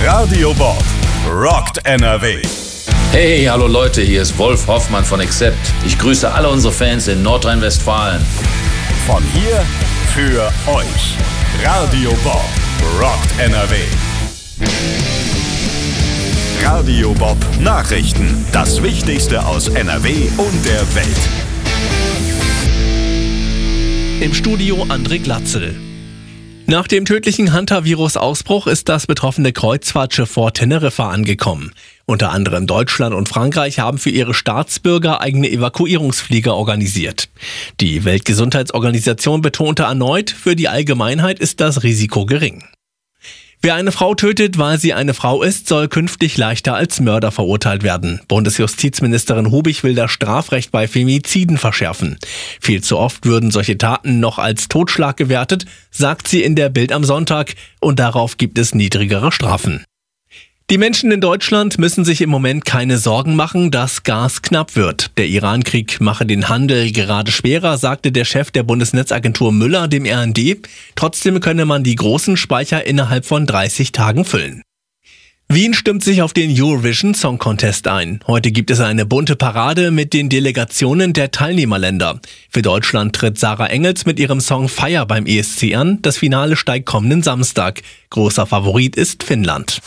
Radio Bob rockt NRW. Hey, hallo Leute, hier ist Wolf Hoffmann von Accept. Ich grüße alle unsere Fans in Nordrhein-Westfalen. Von hier für euch. Radio Bob rockt NRW. Radio Bob Nachrichten. Das Wichtigste aus NRW und der Welt. Im Studio André Glatzel. Nach dem tödlichen Hantavirus-Ausbruch ist das betroffene Kreuzfahrtschiff vor Teneriffa angekommen. Unter anderem Deutschland und Frankreich haben für ihre Staatsbürger eigene Evakuierungsflieger organisiert. Die Weltgesundheitsorganisation betonte erneut, für die Allgemeinheit ist das Risiko gering. Wer eine Frau tötet, weil sie eine Frau ist, soll künftig leichter als Mörder verurteilt werden. Bundesjustizministerin Hubig will das Strafrecht bei Femiziden verschärfen. Viel zu oft würden solche Taten noch als Totschlag gewertet, sagt sie in der Bild am Sonntag, und darauf gibt es niedrigere Strafen. Die Menschen in Deutschland müssen sich im Moment keine Sorgen machen, dass Gas knapp wird. Der Iran-Krieg mache den Handel gerade schwerer, sagte der Chef der Bundesnetzagentur Müller dem RND. Trotzdem könne man die großen Speicher innerhalb von 30 Tagen füllen. Wien stimmt sich auf den Eurovision Song Contest ein. Heute gibt es eine bunte Parade mit den Delegationen der Teilnehmerländer. Für Deutschland tritt Sarah Engels mit ihrem Song Fire beim ESC an. Das Finale steigt kommenden Samstag. Großer Favorit ist Finnland.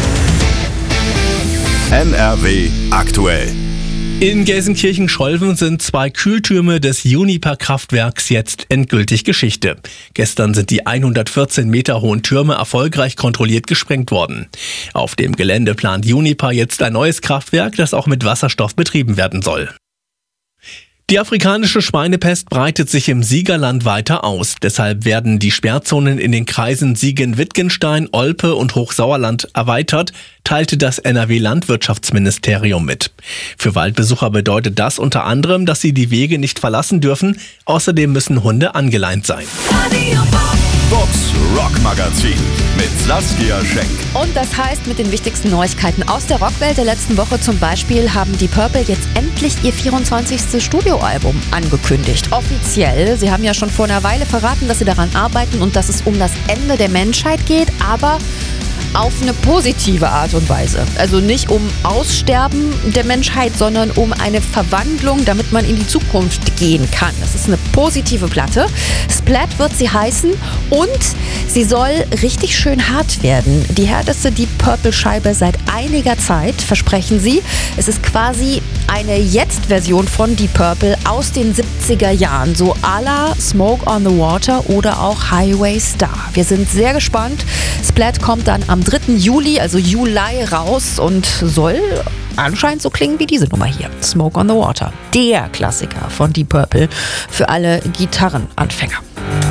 NRW aktuell. In Gelsenkirchen-Scholven sind 2 Kühltürme des Uniper-Kraftwerks jetzt endgültig Geschichte. Gestern sind die 114 Meter hohen Türme erfolgreich kontrolliert gesprengt worden. Auf dem Gelände plant Uniper jetzt ein neues Kraftwerk, das auch mit Wasserstoff betrieben werden soll. Die afrikanische Schweinepest breitet sich im Siegerland weiter aus. Deshalb werden die Sperrzonen in den Kreisen Siegen-Wittgenstein, Olpe und Hochsauerland erweitert, teilte das NRW-Landwirtschaftsministerium mit. Für Waldbesucher bedeutet das unter anderem, dass sie die Wege nicht verlassen dürfen. Außerdem müssen Hunde angeleint sein. Bobs Rockmagazin mit Saskia Schenk. Und das heißt, mit den wichtigsten Neuigkeiten aus der Rockwelt der letzten Woche zum Beispiel haben die Purple jetzt endlich ihr 24. Studioalbum angekündigt. Offiziell. Sie haben ja schon vor einer Weile verraten, dass sie daran arbeiten und dass es um das Ende der Menschheit geht, aber auf eine positive Art und Weise. Also nicht um Aussterben der Menschheit, sondern um eine Verwandlung, damit man in die Zukunft gehen kann. Das ist eine positive Platte. Splat wird sie heißen und sie soll richtig schön hart werden. Die härteste Deep Purple-Scheibe seit einiger Zeit, versprechen sie. Es ist quasi eine Jetzt-Version von Deep Purple aus den 70er Jahren. So à la Smoke on the Water oder auch Highway Star. Wir sind sehr gespannt. Splat kommt dann am 3. Juli, also Juli, raus und soll anscheinend so klingen wie diese Nummer hier. Smoke on the Water. Der Klassiker von Deep Purple für alle Gitarrenanfänger.